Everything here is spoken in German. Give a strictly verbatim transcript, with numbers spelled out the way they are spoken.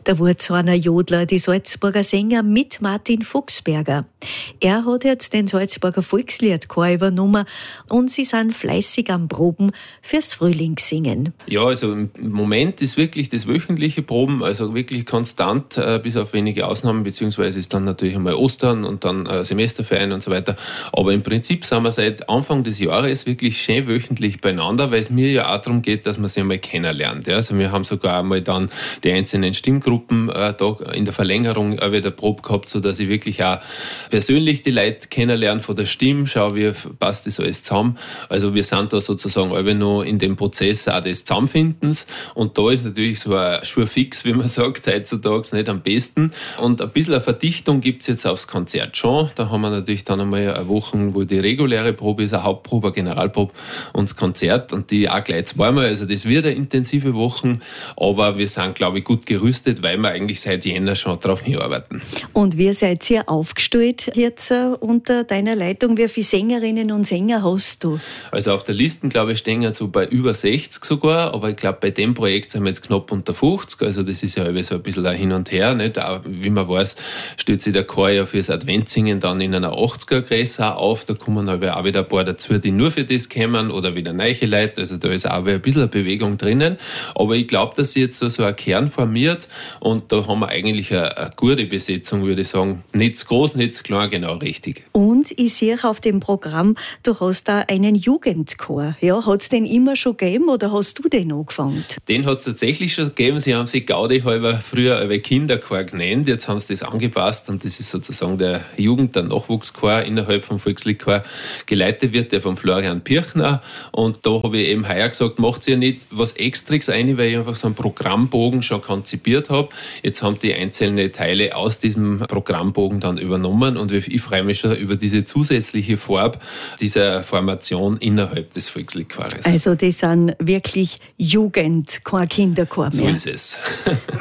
Der Wurzhorner Jodler, die Salzburger Sänger mit Martin Fuchsberger. Er hat jetzt den Salzburger Volksliedchor übernommen und sie sind fleißig am Proben fürs Frühlingssingen. Ja, also im Moment ist wirklich das wöchentliche Proben, also wirklich konstant, äh, bis auf wenige Ausnahmen, beziehungsweise ist dann natürlich einmal Ostern und dann äh, Semesterferien und so weiter. Aber im Prinzip sind wir seit Anfang des Jahres wirklich schön wöchentlich beieinander, weil es mir ja auch darum geht, dass man sich einmal kennenlernt. Ja? Also wir haben sogar einmal dann die einzelnen Stimmgruppen äh, da in der Verlängerung auch wieder Probe gehabt, sodass ich wirklich auch persönlich die Leute kennenlerne von der Stimme, schaue, wie passt das alles zusammen. Also wir sind da sozusagen alle noch in dem Prozess auch des Zusammenfindens und da ist natürlich so ein Schurfix, wie man sagt, heutzutage nicht am besten. Und ein bisschen eine Verdichtung gibt es jetzt aufs Konzert schon. Da haben wir natürlich dann einmal eine Woche, wo die reguläre Probe ist, eine Hauptprobe, eine Generalprobe und das Konzert und die auch gleich zweimal. Also das wird eine intensive Woche, aber wir sind, glaube ich, gut gerüstet, weil wir eigentlich seit Jänner schon darauf hinarbeiten. Und wie seid ihr aufgestellt jetzt unter deiner Leitung? Wie viele Sängerinnen und Sänger hast du? Also auf der Liste, glaube ich, stehen so bei über sechzig sogar, aber ich glaube, bei dem Projekt sind wir jetzt knapp unter fünfzig, also das ist ja so ein bisschen ein Hin und Her. Nicht? Auch, wie man weiß, stellt sich der Chor ja fürs Adventssingen dann in einer achtziger-Größe auf, da kommen auch wieder ein paar dazu, die nur für das kommen oder wieder neue Leute, also da ist auch ein bisschen eine Bewegung drinnen, aber ich glaube, dass sich jetzt so, so ein Kern formiert und da haben wir eigentlich eine, eine gute Besetzung, würde ich sagen. Nicht zu groß, nicht zu klein, genau richtig. Und ich sehe auf dem Programm, du hast da einen Jugendchor. Ja, hat es den immer schon gegeben oder hast du den angefangen? Den hat es tatsächlich schon gegeben. Sie haben sich Gaudi halber früher als Kinderchor genannt. Jetzt haben sie das angepasst und das ist sozusagen der Jugend-, der Nachwuchschor innerhalb vom Volksliedchor. Geleitet wird der von Florian Pirchner und da habe ich eben heuer gesagt, macht ihr nicht was Extras ein, weil ich einfach so einen Programmbogen schon konzipiert habe. Jetzt haben die einzelnen Teile aus diesem Programmbogen dann übernommen und ich freue mich schon über diese zusätzliche Farbe dieser Formation innerhalb des Volksliedchores. Also das sind wirklich Jugend, kein Kinderchor mehr. So ist es.